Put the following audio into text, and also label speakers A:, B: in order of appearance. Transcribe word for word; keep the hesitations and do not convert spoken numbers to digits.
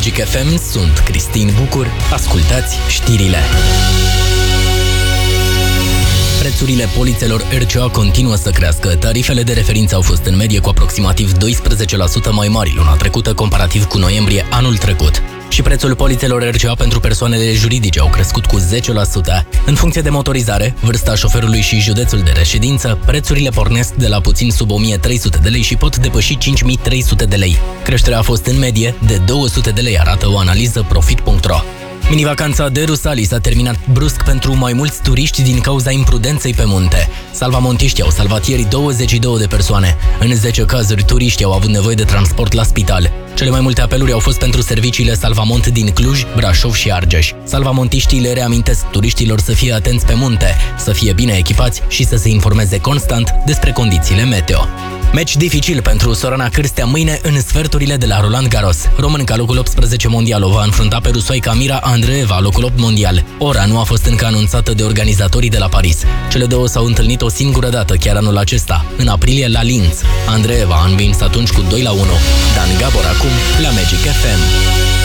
A: Magic F M sunt Cristin Bucur. Ascultați știrile. Prețurile polițelor R C A continuă să crească. Tarifele de referință au fost în medie cu aproximativ doisprezece la sută mai mari luna trecută comparativ cu noiembrie anul trecut. Și prețul polițelor R C A pentru persoanele juridice au crescut cu zece la sută. În funcție de motorizare, vârsta șoferului și județul de reședință, prețurile pornesc de la puțin sub o mie trei sute de lei și pot depăși cinci mii trei sute de lei. Creșterea a fost în medie de două sute de lei, arată o analiză Profit punct ro. Minivacanța de Rusalii s-a terminat brusc pentru mai mulți turiști din cauza imprudenței pe munte. Salvamontiștii au salvat ieri douăzeci și două de persoane. În zece cazuri, turiștii au avut nevoie de transport la spital. Cele mai multe apeluri au fost pentru serviciile Salvamont din Cluj, Brașov și Argeș. Salvamontiștii le reamintesc turiștilor să fie atenți pe munte, să fie bine echipați și să se informeze constant despre condițiile meteo. Meci dificil pentru Sorana Cârstea mâine în sferturile de la Roland Garros. Românca locul optsprezece mondial o va înfrunta pe rusoaica Mira Andreeva, locul opt mondial. Ora nu a fost încă anunțată de organizatorii de la Paris. Cele două s-au întâlnit o singură dată chiar anul acesta, în aprilie la Linz. Andreeva a învins atunci cu doi la unu. Dan Gabor acum la Magic F M.